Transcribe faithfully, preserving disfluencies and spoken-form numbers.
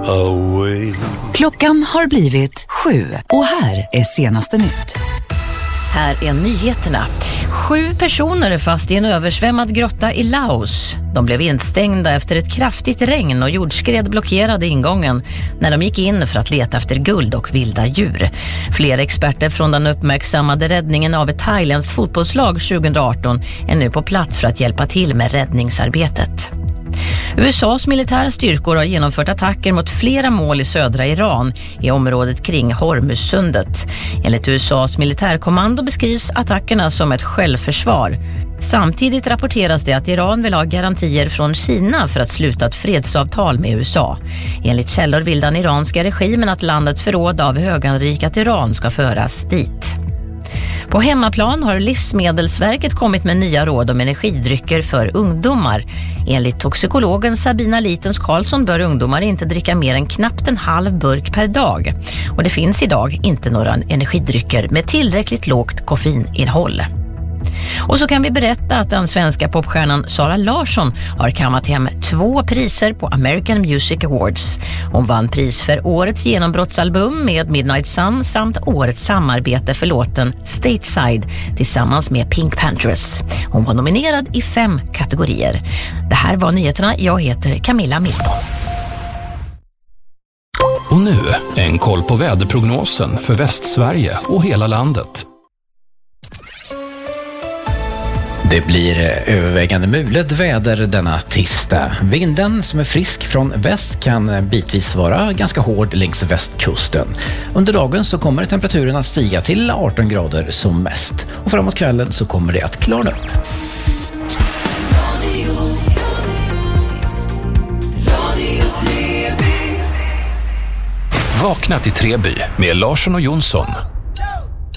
away. Klockan har blivit sju och här är senaste nytt. Här är nyheterna. Sju personer är fast i en översvämmad grotta i Laos. De blev instängda efter ett kraftigt regn och jordskred blockerade ingången när de gick in för att leta efter guld och vilda djur. Flera experter från den uppmärksammade räddningen av ett thailändskt fotbollslag tjugo arton är nu på plats för att hjälpa till med räddningsarbetet. U S A:s militära styrkor har genomfört attacker mot flera mål i södra Iran i området kring Hormuzsundet. Enligt U S A:s militärkommando beskrivs attackerna som ett självförsvar. Samtidigt rapporteras det att Iran vill ha garantier från Kina för att sluta ett fredsavtal med U S A. Enligt källor vill den iranska regimen att landets förråd av höganrikat uran ska föras dit. På hemmaplan har Livsmedelsverket kommit med nya råd om energidrycker för ungdomar. Enligt toxikologen Sabina Litens Karlsson bör ungdomar inte dricka mer än knappt en halv burk per dag. Och det finns idag inte några energidrycker med tillräckligt lågt koffeininnehåll. Och så kan vi berätta att den svenska popstjärnan Sara Larsson har kammat hem två priser på American Music Awards. Hon vann pris för årets genombrottsalbum med Midnight Sun samt årets samarbete för låten Stateside tillsammans med Pink Panthers. Hon var nominerad i fem kategorier. Det här var nyheterna. Jag heter Camilla Milton. Och nu en koll på väderprognosen för Västsverige och hela landet. Det blir övervägande mulet väder denna tisdag. Vinden som är frisk från väst kan bitvis vara ganska hård längs västkusten. Under dagen så kommer temperaturen att stiga till arton grader som mest. Och framåt kvällen så kommer det att klarna upp. Vakna till Treby med Larsson och Jonsson.